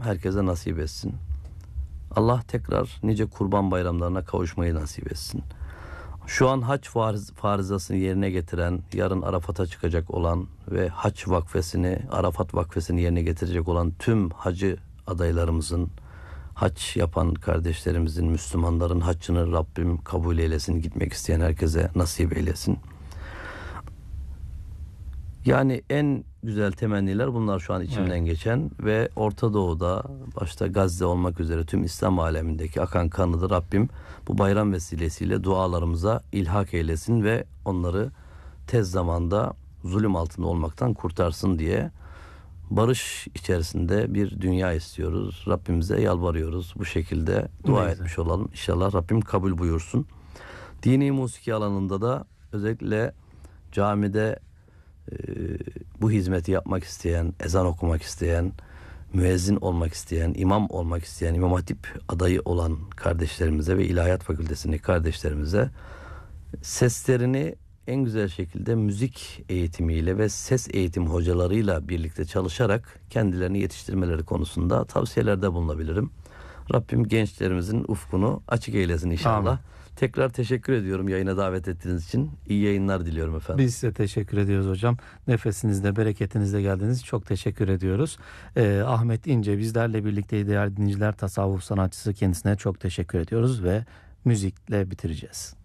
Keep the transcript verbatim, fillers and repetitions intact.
herkese nasip etsin. Allah tekrar nice kurban bayramlarına kavuşmayı nasip etsin. Şu an hac farz, farizasını yerine getiren, yarın Arafat'a çıkacak olan ve hac vakfesini, Arafat vakfesini yerine getirecek olan tüm hacı adaylarımızın, hac yapan kardeşlerimizin, Müslümanların haccını Rabbim kabul eylesin. Gitmek isteyen herkese nasip eylesin. Yani en güzel temenniler bunlar şu an içimden evet. geçen ve Orta Doğu'da başta Gazze olmak üzere tüm İslam alemindeki akan kanıdır Rabbim bu bayram vesilesiyle dualarımıza ilhak eylesin ve onları tez zamanda zulüm altında olmaktan kurtarsın diye barış içerisinde bir dünya istiyoruz. Rabbimize yalvarıyoruz. Bu şekilde dua ne etmiş güzel. olalım. İnşallah Rabbim kabul buyursun. Dini musiki alanında da özellikle camide e, bu hizmeti yapmak isteyen, ezan okumak isteyen, müezzin olmak isteyen, imam olmak isteyen, İmam Hatip adayı olan kardeşlerimize ve İlahiyat Fakültesindeki kardeşlerimize seslerini en güzel şekilde müzik eğitimiyle ve ses eğitim hocalarıyla birlikte çalışarak kendilerini yetiştirmeleri konusunda tavsiyelerde bulunabilirim. Rabbim gençlerimizin ufkunu açık eylesin inşallah. Amin. Tekrar teşekkür ediyorum yayına davet ettiğiniz için. İyi yayınlar diliyorum efendim. Biz size teşekkür ediyoruz hocam. Nefesinizde, bereketinizde geldiniz. Çok teşekkür ediyoruz. Ee, Ahmet İnce bizlerle birlikte değerli dinleyiciler, tasavvuf sanatçısı, kendisine çok teşekkür ediyoruz ve müzikle bitireceğiz.